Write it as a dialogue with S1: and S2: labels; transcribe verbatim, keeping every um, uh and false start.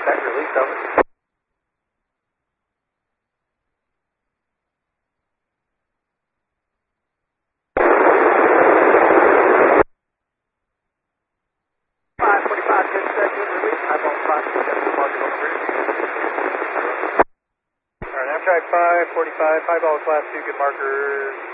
S1: Contact release, over. five forty-five, good schedule release. I'm on five forty-seven, market on three. Alright, Amtrak five forty-five, five ball class two, good markers.